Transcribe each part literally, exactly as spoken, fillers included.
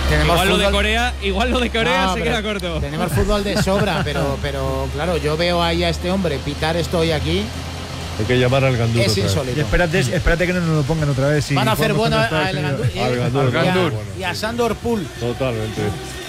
tenemos igual fútbol, lo de Corea, igual lo de Corea no, se queda corto. Tenemos fútbol de sobra, pero, pero claro, yo veo ahí a este hombre pitar esto hoy aquí. Hay que llamar al Gandur. Es insólito. Y espérate, espérate que no nos lo pongan otra vez. Si Van a hacer bueno al al Gandur, y, al Gandur, y a, Gandur. y a Sandor Pool. Totalmente.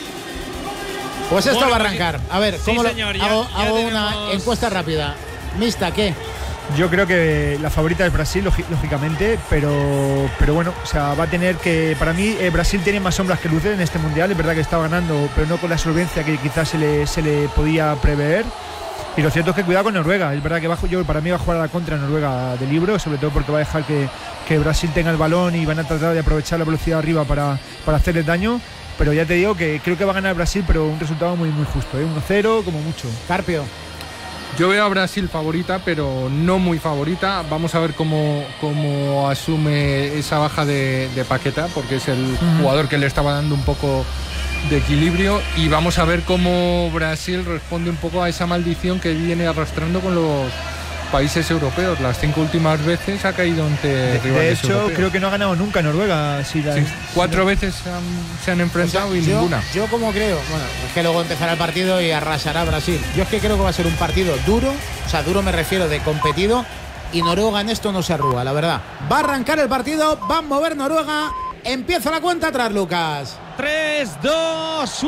Pues esto Bueno, va a arrancar. A ver, sí, ¿cómo lo, señor, ya- hago, ya hago tenemos... una encuesta rápida. Mixta, ¿qué? Yo creo que la favorita es Brasil, lógicamente, pero, pero bueno, o sea, va a tener que. Para mí, eh, Brasil tiene más sombras que luces en este mundial. Es verdad que está ganando, pero no con la solvencia que quizás se le, se le podía prever. Y lo cierto es que cuidado con Noruega. Es verdad que bajo, yo para mí va a jugar a la contra Noruega de libro, sobre todo porque va a dejar que, que Brasil tenga el balón y van a tratar de aprovechar la velocidad arriba para, para hacerle daño. Pero ya te digo que creo que va a ganar Brasil, pero un resultado muy muy justo, ¿eh? uno cero como mucho. Carpio. Yo veo a Brasil favorita, pero no muy favorita. Vamos a ver cómo, cómo asume esa baja de, de Paqueta, porque es el uh-huh. jugador que le estaba dando un poco de equilibrio. Y vamos a ver cómo Brasil responde un poco a esa maldición que viene arrastrando con los países europeos. Las cinco últimas veces ha caído ante de, rivales de hecho europeos. Creo que no ha ganado nunca Noruega. Si la, sí, si cuatro la... veces se han, se han enfrentado, o sea, y yo, ninguna. Yo como creo, bueno, es que luego empezará el partido y arrasará Brasil. Yo es que creo que va a ser un partido duro, o sea, duro me refiero de competido, y Noruega en esto no se arruga, la verdad. Va a arrancar el partido, va a mover Noruega, empieza la cuenta atrás, Lucas. tres, dos,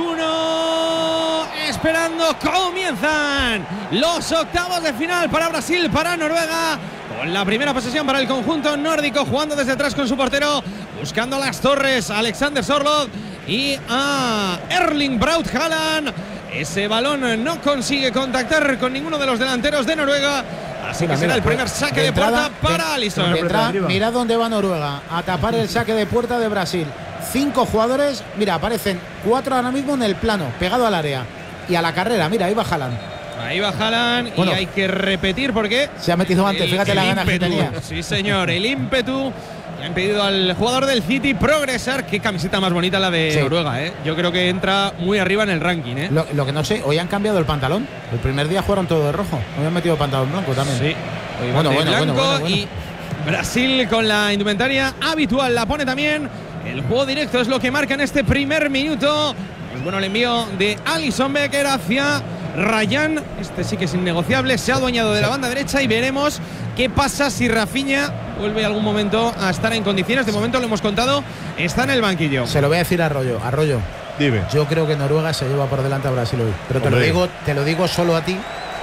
uno. Esperando, comienzan los octavos de final para Brasil, para Noruega. Con la primera posesión para el conjunto nórdico, jugando desde atrás con su portero, buscando las torres, Alexander Sørloth y a Erling Braut Haaland. Ese balón no consigue contactar con ninguno de los delanteros de Noruega. Así mira, que será mira, el primer saque de, de entrada, puerta para de, Alisson. De entrada, mirad dónde va Noruega, a tapar el saque de puerta de Brasil. Cinco jugadores, mira, aparecen cuatro ahora mismo en el plano, pegado al área. Y a la carrera, mira, ahí va Haaland. Ahí va Haaland, bueno, y hay que repetir porque se ha metido antes, el, fíjate el la ganas que tenía. Sí, señor, el ímpetu. Le han pedido al jugador del City progresar. Qué camiseta más bonita la de sí. Noruega, ¿eh? Yo creo que entra muy arriba en el ranking, ¿eh? Lo, lo que no sé, hoy han cambiado el pantalón. El primer día jugaron todo de rojo. Hoy han metido pantalón blanco también. Sí. Hoy bueno, de bueno, blanco bueno, bueno, bueno. Y Brasil con la indumentaria habitual la pone también. El juego directo es lo que marca en este primer minuto. Pues bueno, el envío de Alisson Becker hacia Ryan. Este sí que es innegociable. Se ha adueñado de la banda derecha y veremos qué pasa si Rafinha vuelve algún momento a estar en condiciones. De momento lo hemos contado, está en el banquillo. Se lo voy a decir a Arroyo. Arroyo. Dime. Yo creo que Noruega se lleva por delante a Brasil hoy. Pero te lo digo, te lo digo solo a ti.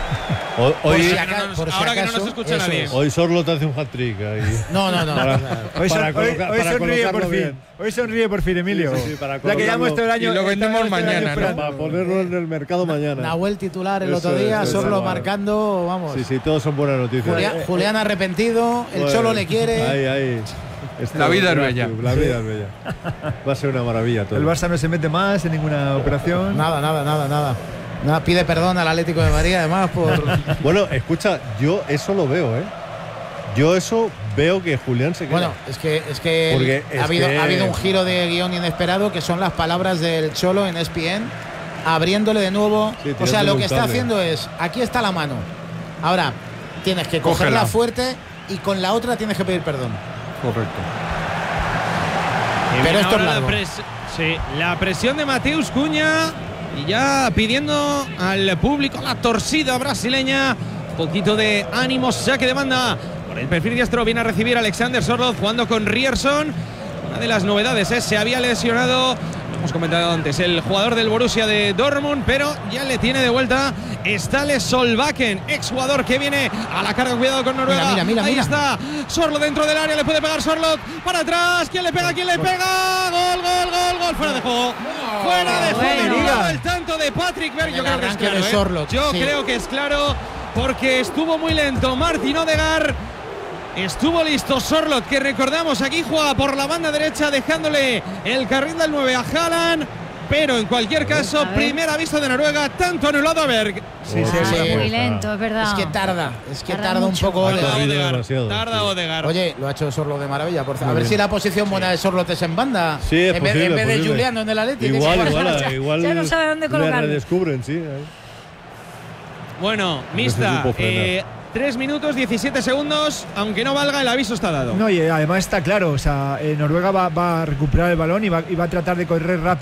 Hoy, por si acaso, no nos, por si ahora acaso, que no nos escucha nadie. Hoy Sørloth hace un hat-trick ahí. No, no, no. Para, hoy, son, para hoy, hoy para sonríe por fin. Bien. Hoy sonríe por fin, Emilio. Sí, sí, sí, para la que llevamos todo el año. Y lo vendemos mañana, ¿no? Para ponerlo en el mercado mañana. Nahuel titular el eso otro día, Sørloth marcando, vamos. Sí, sí, todos son buenas noticias. Julián, Julián arrepentido, el bueno, Cholo le quiere. Ahí, ahí. Esto la vida es bella. La vida es bella. Va a ser una maravilla todo. El Barça no se mete más en ninguna operación. Nada, nada, nada, nada. Nada, pide perdón al Atlético de Madrid, además, por. Bueno, escucha, yo eso lo veo, ¿eh? Yo eso veo que Julián se queda. Bueno, es que, es que ha, es habido, que... ha habido un giro de guión inesperado, que son las palabras del Cholo en E S P N, abriéndole de nuevo. Sí, o sea, lo que está haciendo es, aquí está la mano. Ahora, tienes que cogerla Cógela. fuerte y con la otra tienes que pedir perdón. Correcto. Pero esto es largo. La, pres sí, la presión de Mateus Cunha. Y ya pidiendo al público la torcida brasileña. Un poquito de ánimo, saque de banda. Por el perfil diestro viene a recibir a Alexander Sørloth jugando con Ryerson. Una de las novedades es, se había lesionado, lo hemos comentado antes, el jugador del Borussia de Dortmund, pero ya le tiene de vuelta Ståle Solbakken, exjugador que viene a la carga. Cuidado con Noruega. Mira, mira, mira, Ahí mira. está Sørloth dentro del área, le puede pegar Sørloth para atrás. ¿Quién le pega? ¿Quién le pega? Gol, gol, gol, gol. Fuera de juego. Fuera de juego. Bueno. El tanto de Patrick Berg. Yo creo que es claro, de Sørloth, ¿eh? Yo sí. creo que es claro porque estuvo muy lento Martin Odegaard. Estuvo listo Sørloth, que recordamos aquí juega por la banda derecha, dejándole el carril del nueve a Haaland. Pero en cualquier caso, primer aviso de Noruega, tanto anulado a Berg. Sí, sí, sí, sí. muy lento, es verdad. Es que tarda, es que tarda, tarda un poco. Tarda Odegaard. demasiado, Tarda sí. Odegaard. Oye, lo ha hecho Sørloth de maravilla. Por favor. A ver bien. si la posición buena de Sørloth es en banda. Sí, es en, vez, posible, en vez de posible. Juliano en el Atlético. Igual, igual, igual. Ya no sabe dónde colocarlo. Le redescubren, sí. Ahí. Bueno, mixta. Eh, tres minutos, diecisiete segundos. Aunque no valga, el aviso está dado. No, y además está claro. O sea, eh, Noruega va, va a recuperar el balón y va, y va a tratar de correr rápido.